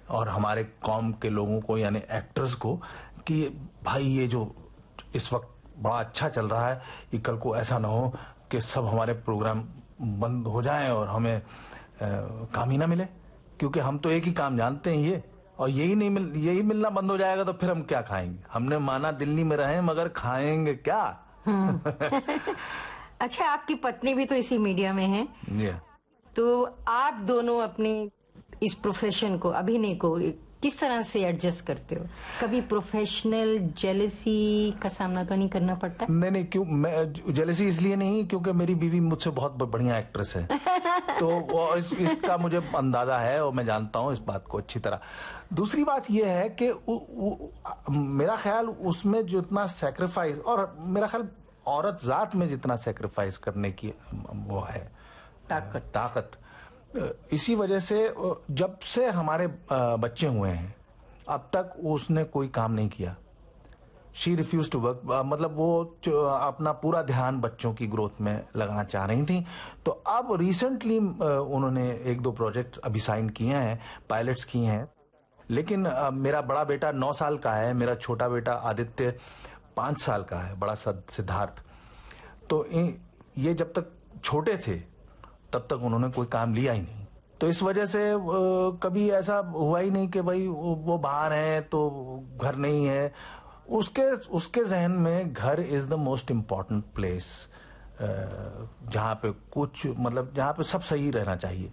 और हमारे कौम के लोगों को यानी एक्टर्स को कि भाई ये जो इस वक्त बड़ा अच्छा चल रहा है, ये कल को ऐसा ना हो कि सब हमारे प्रोग्राम बंद हो जाएं और हमें काम ही ना मिले, क्योंकि हम तो एक ही काम जानते हैं ये, और यही मिलना बंद हो जाएगा तो फिर हम क्या खाएंगे। हमने माना दिल्ली में रहें मगर खाएंगे क्या। अच्छा, आपकी पत्नी भी तो इसी मीडिया में है, तो आप दोनों अपने इस प्रोफेशन को, अभिनय को किस तरह से एडजस्ट करते हो? कभी प्रोफेशनल जेलसी का सामना तो नहीं करना पड़ता? नहीं, क्यों? मैं जेलसी इसलिए नहीं क्योंकि मेरी बीवी मुझसे बहुत बढ़िया एक्ट्रेस है। तो इसका मुझे अंदाजा है और मैं जानता हूँ इस बात को अच्छी तरह। दूसरी बात यह है कि मेरा ख्याल उसमें जितना सेक्रीफाइस, और मेरा ख्याल औरत जात में जितना सेक्रीफाइस करने की वो है ताकत, इसी वजह से जब से हमारे बच्चे हुए हैं अब तक उसने कोई काम नहीं किया। शी रिफ्यूज टू वर्क, मतलब वो अपना पूरा ध्यान बच्चों की ग्रोथ में लगाना चाह रही थी। तो अब रिसेंटली उन्होंने 1-2 प्रोजेक्ट अभी साइन किए हैं, पायलट्स किए हैं। लेकिन मेरा बड़ा बेटा 9 साल का है, मेरा छोटा बेटा आदित्य 5 साल का है, बड़ा सिद्धार्थ। तो ये जब तक छोटे थे तब तक उन्होंने कोई काम लिया ही नहीं। तो इस वजह से कभी ऐसा हुआ ही नहीं कि भाई वो बाहर हैं तो घर नहीं है। उसके जहन में घर is the most important place, जहाँ पे कुछ मतलब जहाँ पे सब सही रहना चाहिए।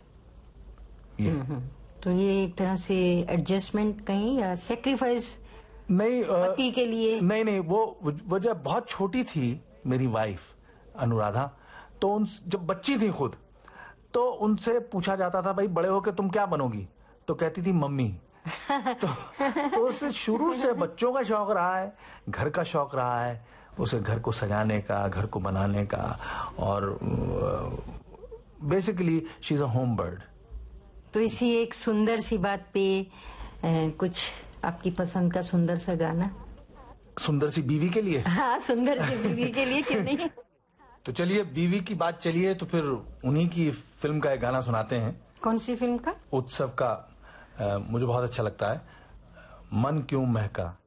तो ये एक तरह से एडजस्टमेंट कहीं या सेक्रीफाइस नहीं, पति के लिए? नहीं, वो जब बहुत छोटी थी मेरी वाइफ अनुराधा, तो जब बच्ची थी खुद, तो उनसे पूछा जाता था भाई बड़े होके तुम क्या बनोगी, तो कहती थी मम्मी। तो उसे शुरू से बच्चों का शौक रहा है, घर का शौक रहा है, उसे घर को सजाने का, घर को बनाने का, और basically she is a home bird. तो इसी एक सुंदर सी बात पे कुछ आपकी पसंद का सुंदर सा गाना? सुंदर सी बीवी के लिए? हाँ, सुंदर सी बीवी के लिए, क्यों नहीं। तो चलिए बीवी की बात चलिए, तो फिर उन्हीं की फिल्म का एक गाना सुनाते हैं। कौन सी फिल्म का? उत्सव का। मुझे बहुत अच्छा लगता है, मन क्यों महका।